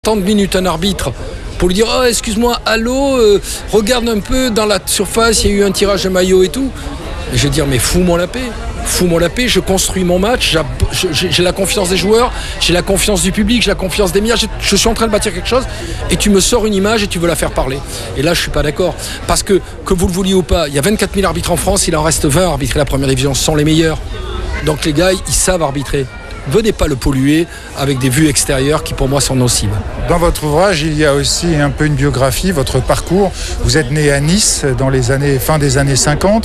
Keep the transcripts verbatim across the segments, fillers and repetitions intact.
Tant de minutes un arbitre pour lui dire oh, excuse-moi, allô, euh, regarde un peu dans la surface, il y a eu un tirage de maillot et tout. Et je vais dire mais fous-moi la paix, fous-moi la paix, je construis mon match, j'ai, j'ai la confiance des joueurs, j'ai la confiance du public, j'ai la confiance des médias, je, je suis en train de bâtir quelque chose et tu me sors une image et tu veux la faire parler. Et là je suis pas d'accord, parce que que vous le vouliez ou pas, il y a vingt-quatre mille arbitres en France, il en reste vingt à arbitrer la première division, ce sont les meilleurs. Donc les gars, ils savent arbitrer. Venez pas le polluer avec des vues extérieures qui pour moi sont nocives. Dans votre ouvrage, il y a aussi un peu une biographie, votre parcours. Vous êtes né à Nice dans les années, fin des années cinquante,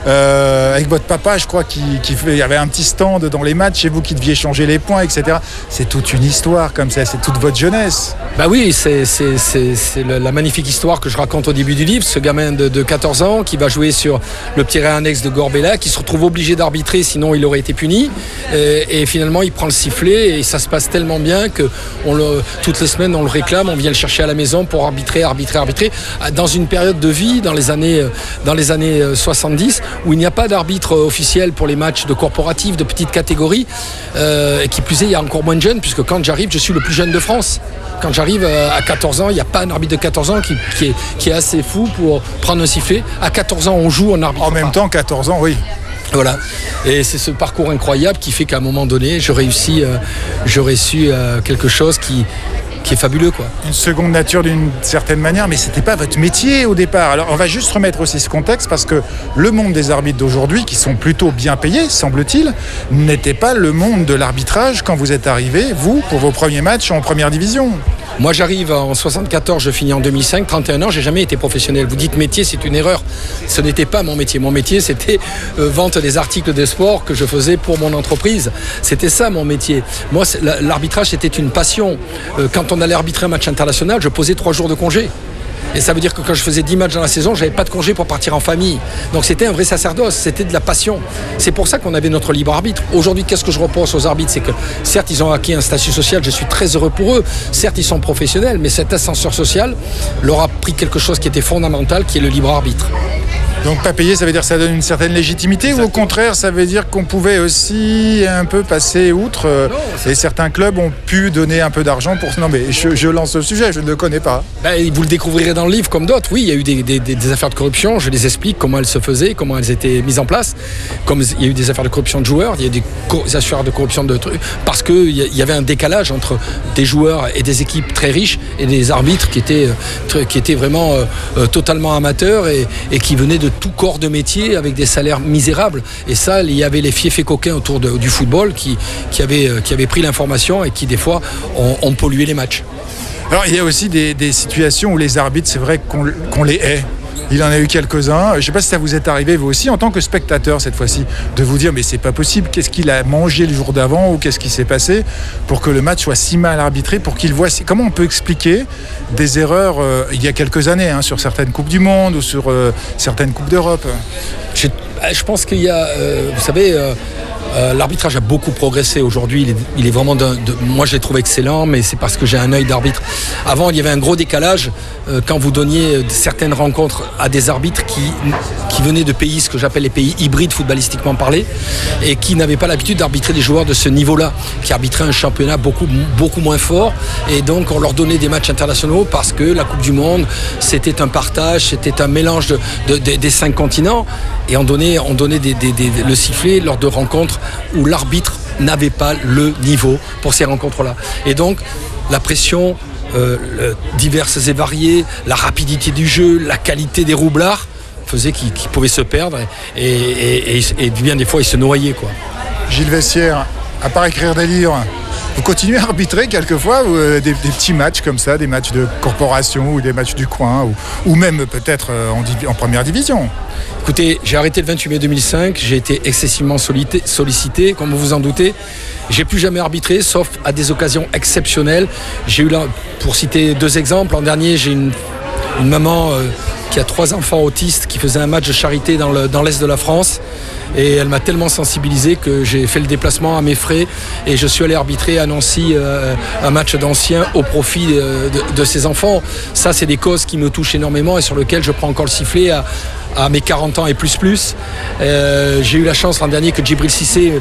euh, avec votre papa, je crois, qui, qui fait, il y avait un petit stand dans les matchs chez vous qui deviez changer les points, et cetera. C'est toute une histoire comme ça, c'est toute votre jeunesse. Bah oui, c'est, c'est, c'est, c'est la magnifique histoire que je raconte au début du livre. Ce gamin de, de quatorze ans qui va jouer sur le petit annexe de Gorbella, qui se retrouve obligé d'arbitrer, sinon il aurait été puni. Et, et finalement, il prend le sifflet et ça se passe tellement bien que on le, toutes les semaines on le réclame, on vient le chercher à la maison pour arbitrer, arbitrer, arbitrer dans une période de vie dans les années, dans les années soixante-dix où il n'y a pas d'arbitre officiel pour les matchs de corporatifs, de petites catégories euh, et qui plus est il y a encore moins de jeunes puisque quand j'arrive je suis le plus jeune de France. Quand j'arrive à quatorze ans, il n'y a pas un arbitre de quatorze ans qui, qui, est, qui est assez fou pour prendre un sifflet. À quatorze ans on joue, on arbitre. En même pas. temps, quatorze ans, oui. Voilà, et c'est ce parcours incroyable qui fait qu'à un moment donné, je réussis, euh, je réussis euh, quelque chose qui, qui est fabuleux, quoi. Une seconde nature d'une certaine manière, mais c'était pas votre métier au départ. Alors on va juste remettre aussi ce contexte parce que le monde des arbitres d'aujourd'hui, qui sont plutôt bien payés, semble-t-il, n'était pas le monde de l'arbitrage quand vous êtes arrivé, vous, pour vos premiers matchs en première division. Moi j'arrive en soixante-quatorze, je finis en deux mille cinq, trente et un ans, j'ai jamais été professionnel. Vous dites métier, c'est une erreur. Ce n'était pas mon métier. Mon métier c'était euh, vente des articles de sport que je faisais pour mon entreprise. C'était ça mon métier. Moi l'arbitrage c'était une passion. Euh, quand on allait arbitrer un match international, je posais trois jours de congé. Et ça veut dire que quand je faisais dix matchs dans la saison, j'avais pas de congé pour partir en famille. Donc c'était un vrai sacerdoce, c'était de la passion. C'est pour ça qu'on avait notre libre arbitre. Aujourd'hui, qu'est-ce que je reproche aux arbitres? C'est que certes, ils ont acquis un statut social, je suis très heureux pour eux. Certes, ils sont professionnels, mais cet ascenseur social leur a pris quelque chose qui était fondamental, qui est le libre arbitre. Donc pas payé, ça veut dire que ça donne une certaine légitimité. Exactement. Ou au contraire, ça veut dire qu'on pouvait aussi un peu passer outre non, et certains clubs ont pu donner un peu d'argent pour... Non mais je, je lance le sujet, je ne le connais pas. Ben, vous le découvrirez dans le livre comme d'autres. Oui, il y a eu des, des, des affaires de corruption, je les explique comment elles se faisaient, comment elles étaient mises en place. Comme il y a eu des affaires de corruption de joueurs, il y a eu des, co- des affaires de corruption de trucs, parce qu'il y, y avait un décalage entre des joueurs et des équipes très riches et des arbitres qui étaient, très, qui étaient vraiment euh, totalement amateurs et, et qui venaient de tout corps de métier avec des salaires misérables. Et ça, il y avait les fiefs et coquins autour de, du football qui, qui, avaient, qui avaient pris l'information et qui, des fois, ont, ont pollué les matchs. Alors, il y a aussi des, des situations où les arbitres, c'est vrai qu'on, qu'on les hait. Il en a eu quelques-uns. Je ne sais pas si ça vous est arrivé, vous aussi, en tant que spectateur, cette fois-ci, de vous dire, mais c'est pas possible, qu'est-ce qu'il a mangé le jour d'avant ou qu'est-ce qui s'est passé pour que le match soit si mal arbitré, pour qu'il voit... Comment on peut expliquer des erreurs, euh, il y a quelques années, hein, sur certaines Coupes du Monde ou sur euh, certaines Coupes d'Europe? Je, je pense qu'il y a, euh, vous savez... Euh, Euh, l'arbitrage a beaucoup progressé aujourd'hui. Il est, il est vraiment d'un, de, moi je l'ai trouvé excellent, mais c'est parce que j'ai un œil d'arbitre. Avant, il y avait un gros décalage euh, quand vous donniez certaines rencontres à des arbitres qui, qui venaient de pays, ce que j'appelle les pays hybrides footballistiquement parlé, et qui n'avaient pas l'habitude d'arbitrer des joueurs de ce niveau-là, qui arbitraient un championnat beaucoup, beaucoup moins fort, et donc on leur donnait des matchs internationaux parce que la Coupe du Monde, c'était un partage, c'était un mélange de, de, de, des cinq continents, et on donnait, on donnait des, des, des, le sifflet lors de rencontres où l'arbitre n'avait pas le niveau pour ces rencontres-là. Et donc, la pression euh, diverses et variées, la rapidité du jeu, la qualité des roublards faisait qu'ils, qu'ils pouvaient se perdre et, et, et, et bien des fois, ils se noyaient, quoi. Gilles Vessière, à part écrire des livres, vous continuez à arbitrer quelquefois ou, euh, des, des petits matchs comme ça, des matchs de corporation ou des matchs du coin ou, ou même peut-être euh, en, div- en première division? Écoutez, j'ai arrêté le vingt-huit mai deux mille cinq, j'ai été excessivement sollicité, sollicité, comme vous vous en doutez. J'ai plus jamais arbitré, sauf à des occasions exceptionnelles. J'ai eu là, pour citer deux exemples, l'an dernier, j'ai une, une maman euh, qui a trois enfants autistes qui faisait un match de charité dans, le, dans l'est de la France. Et elle m'a tellement sensibilisé que j'ai fait le déplacement à mes frais et je suis allé arbitrer à Nancy euh, un match d'anciens au profit de, de, de ces enfants. Ça, c'est des causes qui me touchent énormément et sur lesquelles je prends encore le sifflet à, à mes quarante ans et plus plus. Euh, j'ai eu la chance l'an dernier que Djibril Cissé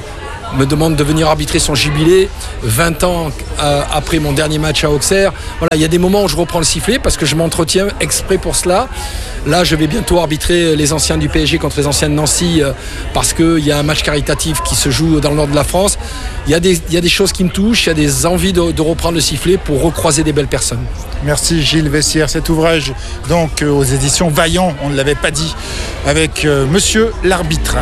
me demande de venir arbitrer son jubilé vingt ans euh, après mon dernier match à Auxerre. Voilà, il y a des moments où je reprends le sifflet parce que je m'entretiens exprès pour cela. Là, je vais bientôt arbitrer les anciens du P S G contre les anciens de Nancy euh, parce qu'il y a un match caritatif qui se joue dans le nord de la France. Il y a des, il y a des choses qui me touchent, il y a des envies de, de reprendre le sifflet pour recroiser des belles personnes. Merci Gilles Vessière. Cet ouvrage donc aux éditions Vaillant, on ne l'avait pas dit, avec euh, Monsieur l'arbitre.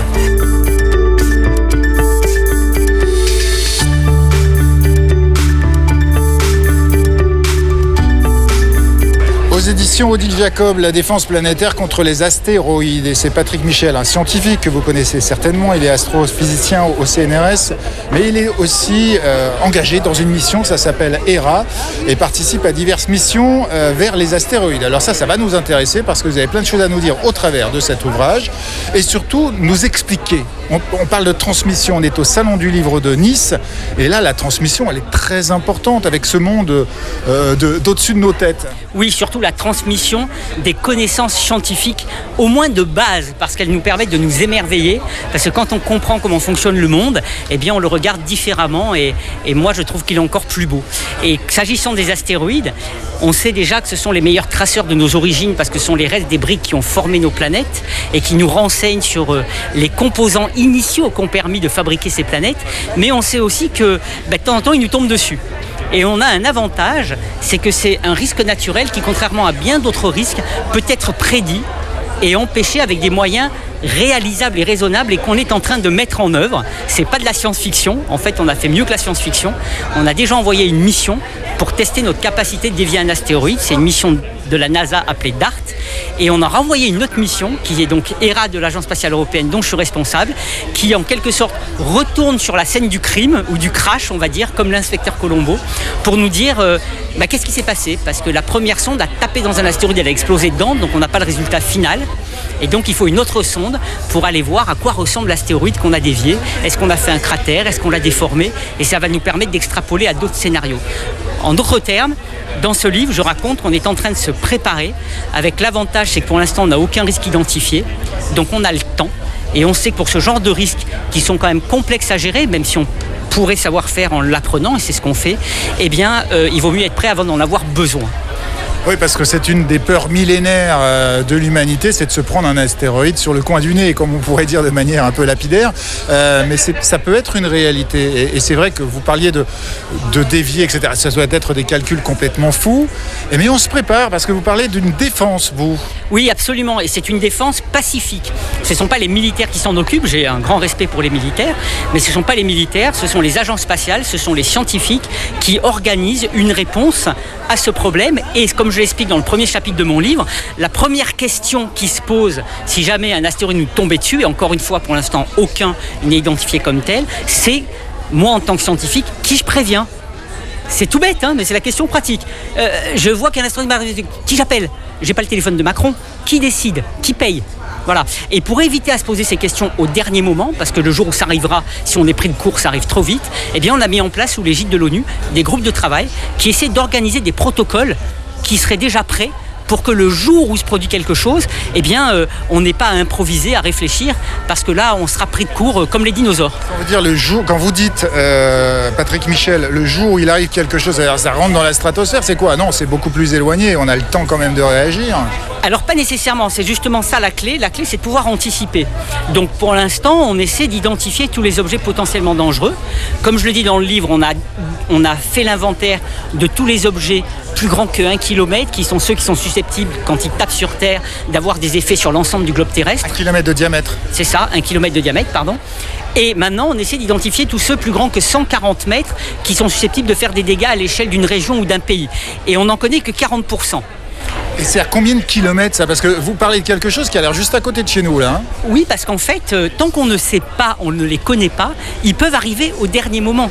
Aux éditions Odile Jacob, la défense planétaire contre les astéroïdes. Et c'est Patrick Michel, un scientifique que vous connaissez certainement. Il est astrophysicien au C N R S, mais il est aussi euh, engagé dans une mission, ça s'appelle HERA, et participe à diverses missions euh, vers les astéroïdes. Alors ça, ça va nous intéresser parce que vous avez plein de choses à nous dire au travers de cet ouvrage, et surtout nous expliquer. On, on parle de transmission, on est au Salon du Livre de Nice, et là, la transmission, elle est très importante avec ce monde euh, de, d'au-dessus de nos têtes. Oui, surtout la transmission des connaissances scientifiques, au moins de base, parce qu'elles nous permettent de nous émerveiller, parce que quand on comprend comment fonctionne le monde, eh bien on le regarde différemment, et, et moi je trouve qu'il est encore plus beau. Et s'agissant des astéroïdes, on sait déjà que ce sont les meilleurs traceurs de nos origines, parce que ce sont les restes des briques qui ont formé nos planètes, et qui nous renseignent sur euh, les composants initiaux qui ont permis de fabriquer ces planètes, mais on sait aussi que bah, de temps en temps ils nous tombent dessus. Et on a un avantage, c'est que c'est un risque naturel qui, contrairement à bien d'autres risques, peut être prédit et empêché avec des moyens réalisables et raisonnables et qu'on est en train de mettre en œuvre. C'est pas de la science-fiction. En fait, on a fait mieux que la science-fiction. On a déjà envoyé une mission pour tester notre capacité de dévier un astéroïde. C'est une mission de la NASA appelée DART. Et on a renvoyé une autre mission, qui est donc HERA de l'Agence spatiale européenne, dont je suis responsable, qui en quelque sorte retourne sur la scène du crime, ou du crash, on va dire, comme l'inspecteur Colombo, pour nous dire euh, bah, qu'est-ce qui s'est passé. Parce que la première sonde a tapé dans un astéroïde, elle a explosé dedans, donc on n'a pas le résultat final. Et donc il faut une autre sonde pour aller voir à quoi ressemble l'astéroïde qu'on a dévié. Est-ce qu'on a fait un cratère? Est-ce qu'on l'a déformé? Et ça va nous permettre d'extrapoler à d'autres scénarios. En d'autres termes, dans ce livre, je raconte qu'on est en train de se préparer, avec l'avantage, c'est que pour l'instant, on n'a aucun risque identifié. Donc on a le temps. Et on sait que pour ce genre de risques, qui sont quand même complexes à gérer, même si on pourrait savoir faire en l'apprenant, et c'est ce qu'on fait, eh bien, euh, il vaut mieux être prêt avant d'en avoir besoin. Oui, parce que c'est une des peurs millénaires de l'humanité, c'est de se prendre un astéroïde sur le coin du nez, comme on pourrait dire de manière un peu lapidaire. Euh, mais c'est, ça peut être une réalité. Et, et c'est vrai que vous parliez de, de dévier, et cetera. Ça doit être des calculs complètement fous. Et mais on se prépare parce que vous parlez d'une défense, vous. Oui, absolument. Et c'est une défense pacifique. Ce ne sont pas les militaires qui s'en occupent. J'ai un grand respect pour les militaires. Mais ce ne sont pas les militaires, ce sont les agences spatiales, ce sont les scientifiques qui organisent une réponse à ce problème. Et comme je l'explique dans le premier chapitre de mon livre, la première question qui se pose si jamais un astéroïde nous tombait dessus, et encore une fois pour l'instant aucun n'est identifié comme tel, c'est moi en tant que scientifique, qui je préviens? C'est tout bête, hein, mais c'est la question pratique. Euh, je vois qu'un astéroïde m'arrive, qui j'appelle? J'ai pas le téléphone de Macron. Qui décide? Qui paye? Voilà. Et pour éviter à se poser ces questions au dernier moment, parce que le jour où ça arrivera, si on est pris de court, ça arrive trop vite, eh bien on a mis en place sous l'égide de l'ONU des groupes de travail qui essaient d'organiser des protocoles qui seraient déjà prêts pour que le jour où se produit quelque chose, eh bien, euh, on n'ait pas à improviser, à réfléchir, parce que là, on sera pris de court euh, comme les dinosaures. On veut dire le jour, quand vous dites, euh, Patrick Michel, le jour où il arrive quelque chose, alors ça rentre dans la stratosphère, c'est quoi? Non, c'est beaucoup plus éloigné, on a le temps quand même de réagir. Alors pas nécessairement, c'est justement ça la clé. La clé, c'est de pouvoir anticiper. Donc pour l'instant, on essaie d'identifier tous les objets potentiellement dangereux. Comme je le dis dans le livre, on a, on a fait l'inventaire de tous les objets plus grands que un kilomètre, qui sont ceux qui sont susceptibles, quand ils tapent sur Terre, d'avoir des effets sur l'ensemble du globe terrestre. Un kilomètre de diamètre. C'est ça, un kilomètre de diamètre, pardon. Et maintenant, on essaie d'identifier tous ceux plus grands que cent quarante mètres, qui sont susceptibles de faire des dégâts à l'échelle d'une région ou d'un pays. Et on n'en connaît que quarante pour cent. Et c'est à combien de kilomètres ça? Parce que vous parlez de quelque chose qui a l'air juste à côté de chez nous là. Hein. Oui, parce qu'en fait, euh, tant qu'on ne sait pas, on ne les connaît pas, ils peuvent arriver au dernier moment.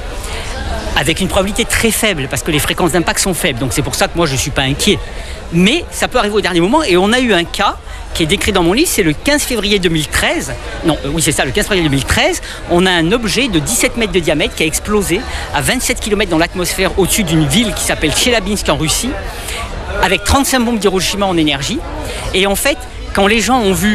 Avec une probabilité très faible, parce que les fréquences d'impact sont faibles. Donc c'est pour ça que moi je ne suis pas inquiet. Mais ça peut arriver au dernier moment. Et on a eu un cas qui est décrit dans mon livre, c'est le quinze février deux mille treize. Non, euh, oui c'est ça, le quinze février deux mille treize. On a un objet de dix-sept mètres de diamètre qui a explosé à vingt-sept kilomètres dans l'atmosphère au-dessus d'une ville qui s'appelle Tcheliabinsk en Russie, avec trente-cinq bombes d'Hiroshima en énergie. Et en fait, quand les gens ont vu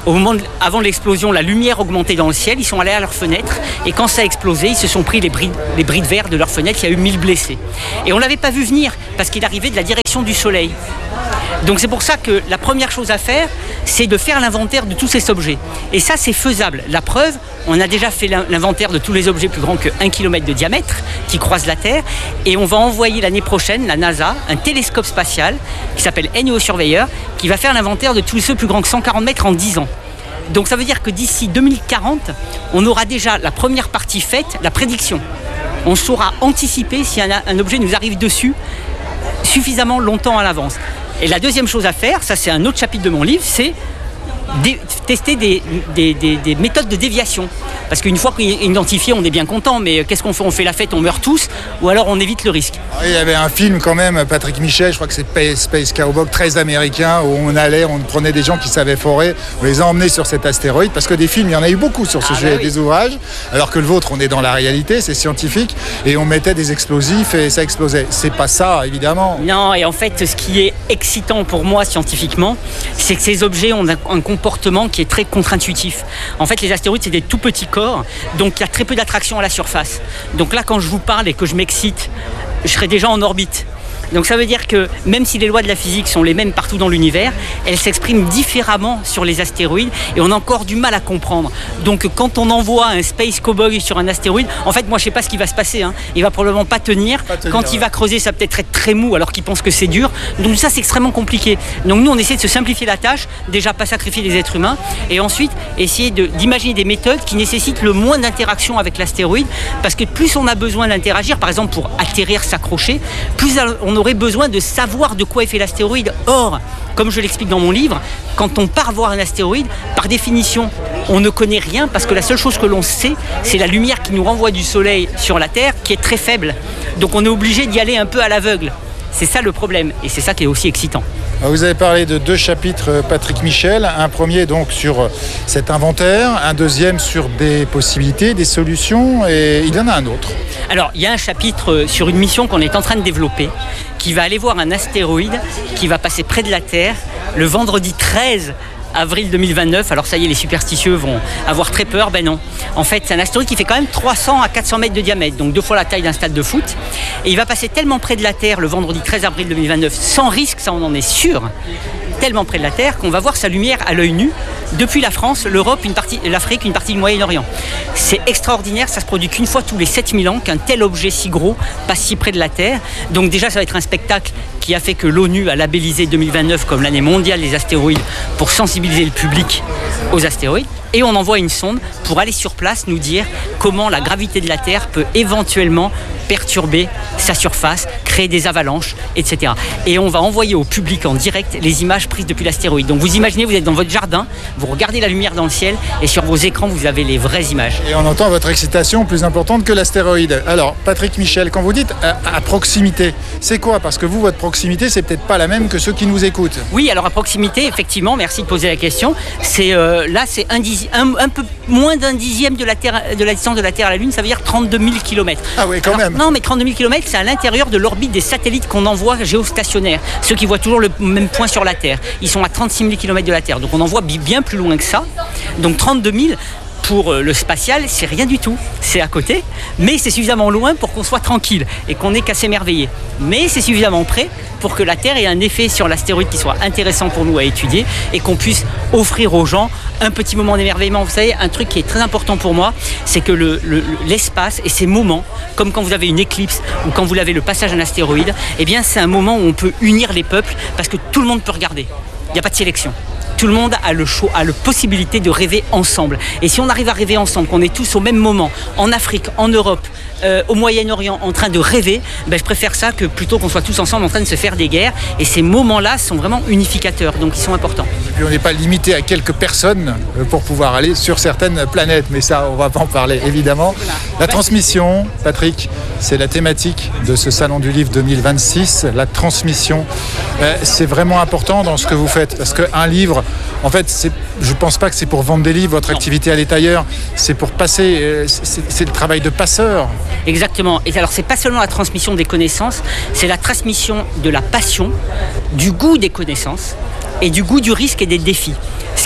Au moment de, avant l'explosion, la lumière augmentait dans le ciel, ils sont allés à leur fenêtre et quand ça a explosé, ils se sont pris les bris, les bris de verre de leur fenêtre, il y a eu mille blessés. Et on ne l'avait pas vu venir parce qu'il arrivait de la direction du soleil. Donc c'est pour ça que la première chose à faire, c'est de faire l'inventaire de tous ces objets. Et ça, c'est faisable. La preuve, on a déjà fait l'inventaire de tous les objets plus grands que un kilomètre de diamètre qui croisent la Terre. Et on va envoyer l'année prochaine, la NASA, un télescope spatial qui s'appelle NEO Surveyor, qui va faire l'inventaire de tous ceux plus grands que cent quarante mètres en dix ans. Donc ça veut dire que d'ici deux mille quarante, on aura déjà la première partie faite, la prédiction. On saura anticiper si un, un objet nous arrive dessus suffisamment longtemps à l'avance. Et la deuxième chose à faire, ça c'est un autre chapitre de mon livre, c'est dé- tester des, des, des, des méthodes de déviation. Parce qu'une fois qu'on est identifié, on est bien content, mais qu'est-ce qu'on fait ? On fait la fête, on meurt tous, ou alors on évite le risque. Il y avait un film quand même, Patrick Michel, je crois que c'est Space Cowboy, très américain, où on allait, on prenait des gens qui savaient forer, on les a emmenés sur cet astéroïde, parce que des films, il y en a eu beaucoup sur ce ah sujet, bah oui. Des ouvrages, alors que le vôtre, on est dans la réalité, c'est scientifique, et on mettait des explosifs et ça explosait. C'est pas ça, évidemment. Non, et en fait, ce qui est excitant pour moi scientifiquement, c'est que ces objets ont un, un comportement qui est très contre-intuitif. En fait, les astéroïdes, c'est des tout petits corps, donc il y a très peu d'attraction à la surface. Donc là, quand je vous parle et que je m'excite, je serai déjà en orbite. Donc ça veut dire que même si les lois de la physique sont les mêmes partout dans l'univers, elles s'expriment différemment sur les astéroïdes et on a encore du mal à comprendre. Donc quand on envoie un Space Cowboy sur un astéroïde, en fait moi je sais pas ce qui va se passer, hein. Il va probablement pas tenir, pas tenir quand ouais. Il va creuser ça peut-être être très mou alors qu'il pense que c'est dur, donc ça c'est extrêmement compliqué. Donc nous on essaie de se simplifier la tâche, déjà pas sacrifier les êtres humains et ensuite essayer de, d'imaginer des méthodes qui nécessitent le moins d'interaction avec l'astéroïde, parce que plus on a besoin d'interagir, par exemple pour atterrir, s'accrocher, plus on aurait besoin de savoir de quoi est fait l'astéroïde. Or, comme je l'explique dans mon livre, quand on part voir un astéroïde, par définition, on ne connaît rien parce que la seule chose que l'on sait, c'est la lumière qui nous renvoie du Soleil sur la Terre qui est très faible. Donc on est obligé d'y aller un peu à l'aveugle. C'est ça le problème et c'est ça qui est aussi excitant. Vous avez parlé de deux chapitres, Patrick Michel. Un premier donc sur cet inventaire, un deuxième sur des possibilités, des solutions, et il y en a un autre. Alors, il y a un chapitre sur une mission qu'on est en train de développer, qui va aller voir un astéroïde qui va passer près de la Terre le vendredi treize avril deux mille vingt-neuf. Alors ça y est, les superstitieux vont avoir très peur. Ben non. En fait, c'est un astéroïde qui fait quand même trois cents à quatre cents mètres de diamètre, donc deux fois la taille d'un stade de foot. Et il va passer tellement près de la Terre le vendredi treize avril deux mille vingt-neuf, sans risque, ça on en est sûr, tellement près de la Terre qu'on va voir sa lumière à l'œil nu depuis la France, l'Europe, une partie, l'Afrique, une partie du Moyen-Orient. C'est extraordinaire, ça se produit qu'une fois tous les sept mille ans qu'un tel objet si gros passe si près de la Terre. Donc déjà, ça va être un spectacle qui a fait que l'ONU a labellisé deux mille vingt-neuf comme l'année mondiale des astéroïdes pour sensibiliser le public aux astéroïdes. Et on envoie une sonde pour aller sur place nous dire comment la gravité de la Terre peut éventuellement perturber sa surface, créer des avalanches, et cetera. Et on va envoyer au public en direct les images prises depuis l'astéroïde. Donc vous imaginez, vous êtes dans votre jardin, vous regardez la lumière dans le ciel et sur vos écrans, vous avez les vraies images. Et on entend votre excitation plus importante que l'astéroïde. Alors, Patrick Michel, quand vous dites à, à proximité, c'est quoi ? Parce que vous, votre proximité, c'est peut-être pas la même que ceux qui nous écoutent. Oui, alors à proximité, effectivement, merci de poser la question. C'est, euh, là, c'est un, dizi- un, un peu moins d'un dixième de la, terre, de la distance de la Terre à la Lune, ça veut dire trente-deux mille kilomètres. Ah oui, quand alors, même. Non, mais trente-deux mille kilomètres, c'est à l'intérieur de l'orbite des satellites qu'on envoie géostationnaires. Ceux qui voient toujours le même point sur la Terre. Ils sont à trente-six mille kilomètres de la Terre. Donc on envoie bien plus loin que ça. Donc trente-deux mille, pour le spatial, c'est rien du tout. C'est à côté, mais c'est suffisamment loin pour qu'on soit tranquille et qu'on n'ait qu'à s'émerveiller. Mais c'est suffisamment près pour que la Terre ait un effet sur l'astéroïde qui soit intéressant pour nous à étudier et qu'on puisse offrir aux gens un petit moment d'émerveillement. Vous savez, un truc qui est très important pour moi, c'est que le, le, l'espace et ces moments, comme quand vous avez une éclipse ou quand vous avez le passage d'un astéroïde, eh bien c'est un moment où on peut unir les peuples parce que tout le monde peut regarder. Il n'y a pas de sélection. Tout le monde a le choix, a la possibilité de rêver ensemble. Et si on arrive à rêver ensemble, qu'on est tous au même moment, en Afrique, en Europe, euh, au Moyen-Orient, en train de rêver, ben je préfère ça que plutôt qu'on soit tous ensemble en train de se faire des guerres. Et ces moments-là sont vraiment unificateurs, donc ils sont importants. Et puis on n'est pas limité à quelques personnes pour pouvoir aller sur certaines planètes, mais ça, on ne va pas en parler, évidemment. Voilà. La transmission, Patrick, c'est la thématique de ce Salon du Livre deux mille vingt-six, la transmission. Euh, c'est vraiment important dans ce que vous faites, parce qu'un livre, en fait, c'est, je ne pense pas que c'est pour vendre des livres, votre non. activité elle est ailleurs, c'est pour passer, euh, c'est, c'est le travail de passeur. Exactement. Et alors, c'est pas seulement la transmission des connaissances, c'est la transmission de la passion, du goût des connaissances et du goût du risque et des défis. Ce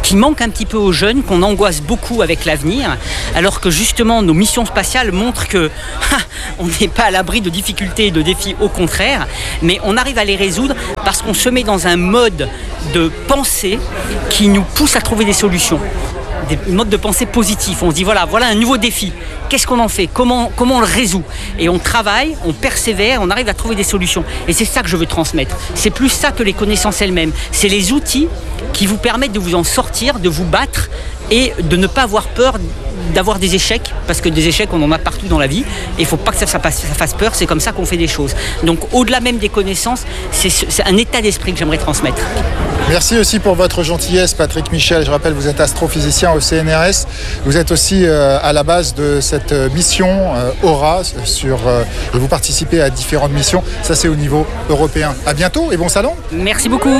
qui manque un petit peu aux jeunes, qu'on angoisse beaucoup avec l'avenir, alors que justement nos missions spatiales montrent que ha, on n'est pas à l'abri de difficultés et de défis, au contraire, mais on arrive à les résoudre parce qu'on se met dans un mode de pensée qui nous pousse à trouver des solutions. Des modes de pensée positifs. On se dit voilà, voilà un nouveau défi. Qu'est-ce qu'on en fait ? Comment, comment on le résout ? Et on travaille, on persévère, on arrive à trouver des solutions. Et c'est ça que je veux transmettre. C'est plus ça que les connaissances elles-mêmes. C'est les outils qui vous permettent de vous en sortir, de vous battre et de ne pas avoir peur d'avoir des échecs, parce que des échecs on en a partout dans la vie et il ne faut pas que ça, ça, passe, ça fasse peur, c'est comme ça qu'on fait des choses. Donc au-delà même des connaissances, c'est, c'est un état d'esprit que j'aimerais transmettre. Merci aussi pour votre gentillesse, Patrick Michel. Je rappelle, vous êtes astrophysicien au C N R S. Vous êtes aussi euh, à la base de cette mission euh, Aura, sur, euh, et vous participez à différentes missions. Ça, c'est au niveau européen. À bientôt et bon salon. Merci beaucoup.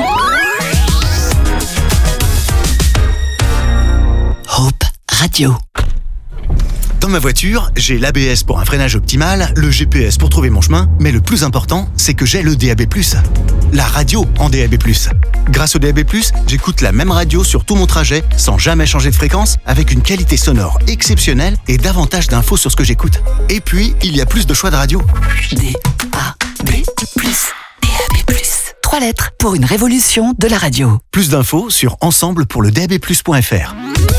Hope Radio. Dans ma voiture, j'ai l'A B S pour un freinage optimal, le G P S pour trouver mon chemin, mais le plus important, c'est que j'ai le D A B plus. La radio en D A B plus. Grâce au D A B plus, j'écoute la même radio sur tout mon trajet, sans jamais changer de fréquence, avec une qualité sonore exceptionnelle et davantage d'infos sur ce que j'écoute. Et puis, il y a plus de choix de radio. D A B plus. D A B plus. Trois lettres pour une révolution de la radio. Plus d'infos sur ensemble pour le D A B plus point F R.